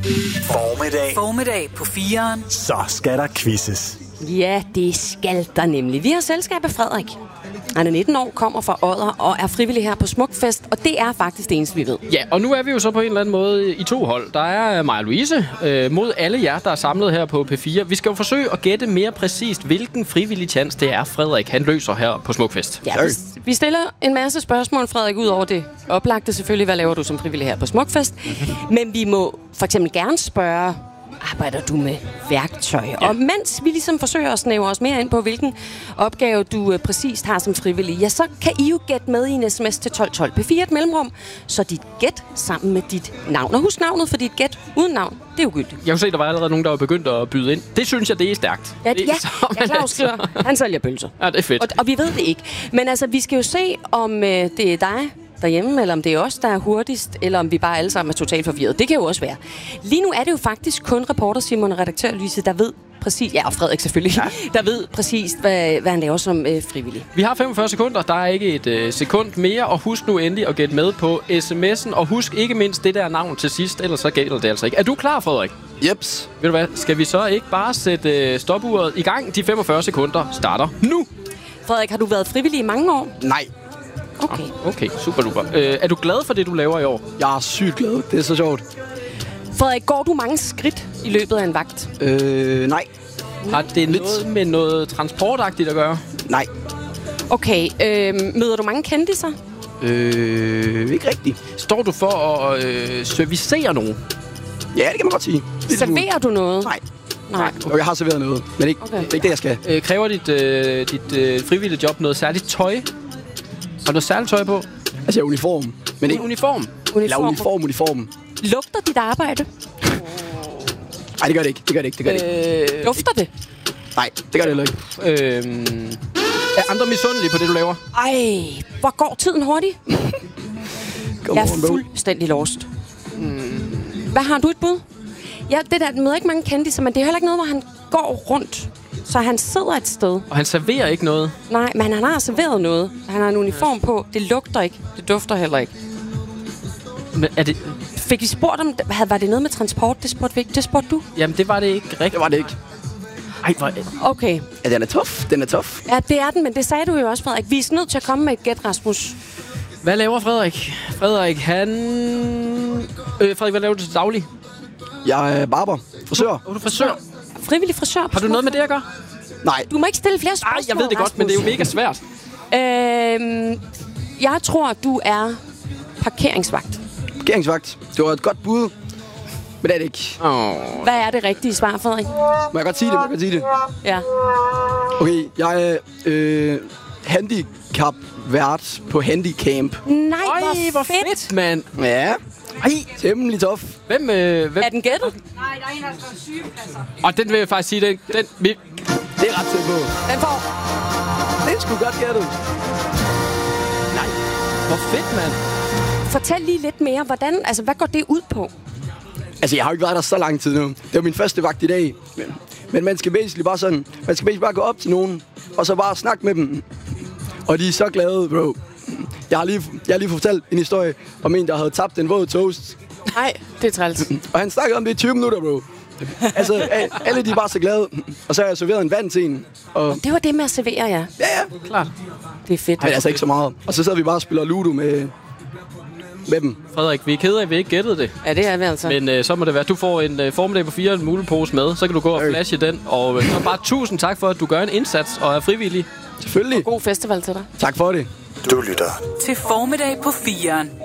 Formiddag på 4'eren. Så skal der quizzes. Ja, det skal der nemlig. Vi har selskab af Frederik. Han er 19 år, kommer fra Odder og er frivillig her på Smukfest, og det er faktisk det eneste, vi ved. Ja, og nu er vi jo så på en eller anden måde i to hold. Der er Maja Louise mod alle jer, der er samlet her på P4. Vi skal jo forsøge at gætte mere præcist, hvilken frivillig tjans det er, Frederik han løser her på Smukfest. Ja, vi stiller en masse spørgsmål, Frederik, ud over det oplagte selvfølgelig. Hvad laver du som frivillig her på Smukfest? Men vi må for eksempel gerne spørge, arbejder du med værktøj? Ja. Og mens vi ligesom forsøger at snævre os mere ind på, hvilken opgave du præcist har som frivillig, ja, så kan I jo gætte med i en sms til 1212 P4 et mellemrum, så dit gæt sammen med dit navn. Og husk navnet, for dit gæt uden navn, det er ugyldigt. Jeg kunne se, der var allerede nogen, der var begyndt at byde ind. Det synes jeg, det er stærkt. Ja, Claus skriver, han sælger pølser. Ja, det er fedt. Og vi ved det ikke. Men altså, vi skal jo se, om det er dig derhjemme, eller om det er os, der er hurtigst, eller om vi bare alle sammen er totalt forvirret. Det kan jo også være. Lige nu er det jo faktisk kun reporter Simon og redaktør Louise, der ved præcis, ja, og Frederik selvfølgelig, der ved præcis, hvad han laver som frivillig. Vi har 45 sekunder, der er ikke et sekund mere, og husk nu endelig at gætte med på sms'en, og husk ikke mindst det der navn til sidst, ellers så gælder det altså ikke. Er du klar, Frederik? Jeps. Ved du hvad, skal vi så ikke bare sætte stopuret i gang? De 45 sekunder starter nu. Frederik, har du været frivillig i mange år? Nej. Okay, super duper. Er du glad for det, du laver i år? Jeg er sygt glad. Det er så sjovt. Frederik, går du mange skridt i løbet af en vagt? Nej. Har det noget med noget transportagtigt at gøre? Nej. Okay, møder du mange kendiser? Ikke rigtigt. Står du for at servicere nogen? Ja, det kan man godt sige. Serverer du noget? Nej. Okay. Jeg har serveret noget, men ikke, det er ikke det, jeg skal. Kræver dit frivillige job noget særligt tøj? Har du noget særligt tøj på? Altså, uniform. Men ikke uniform? Eller uniform. Lugter dit arbejde? Nej, det gør det ikke. Det gør det ikke. Dufter det? Nej, det gør det heller ikke. Er andre misundelige på det, du laver? Ej, hvor går tiden hurtigt? Jeg er fuldstændig lost. Hvad har du et bud? Ja, det der møder ikke mange kendiser, men det er heller ikke noget, hvor han går rundt. Så han sidder et sted. Og han serverer ikke noget? Nej, men han har serveret noget. Han har en uniform på. Det lugter ikke. Det dufter heller ikke. Men er det... Fik vi spurgt om... Var det noget med transport? Det spurgte vi ikke. Det spurgte du? Jamen, det var det ikke rigtigt. Det var det ikke. Ej, hvor... Okay. Ja, den er tough. Ja, det er den, men det sagde du jo også, Frederik. Vi er nødt til at komme med et gæt, Rasmus. Hvad laver Frederik? Frederik, hvad laver du til daglig? Jeg er barber. Frisør. Er du frisør? Frivillig frisør. Har du noget med det at gøre? Nej. Du må ikke stille flere spørgsmål, Ej, jeg ved det godt, Rasmus. men det er jo mega svært. Jeg tror, du er parkeringsvagt. Parkeringsvagt. Det var et godt bud. Men det er det ikke. Hvad er det rigtige svar, Frederik? Må jeg godt sige det? Ja. Okay, jeg er handicap-vært på Handicamp. Nej, hvor fedt, mand. Ja. Ej, temmelig tough. Hvem? Er den gættet? Nej, der er en, der står sygepladser. Og den vil jeg faktisk sige, det er ret til på. Den får... Det er sgu godt gættet. Nej, hvor fedt, mand. Fortæl lige lidt mere, hvad går det ud på? Altså, jeg har jo ikke været der så lang tid nu. Det var min første vagt i dag. Men man skal basically bare gå op til nogen, og så bare snakke med dem. Og de er så glade, bro. Jeg har lige fortalt en historie om en, der havde tabt en våd toast. Nej, det er træls. Og han snakkede om det i 20 minutter, bro. Altså, alle de er bare så glade. Og så har jeg serveret en vand til en. Og... Det var det med at servere, ja. Ja. Klart. Det er fedt. Men altså ikke så meget. Og så sidder vi bare og spiller Ludo med dem. Frederik, vi er kede af, at vi ikke gættede det. Ja, det er vi altså. Men så må det være, du får en formiddag på 4, en mulepose med. Så kan du gå og flashe den. Og så bare tusind tak for, at du gør en indsats og er frivillig. Selvfølgelig. Og god festival til dig. Tak for det. Du lytter til Formiddag på 4'eren.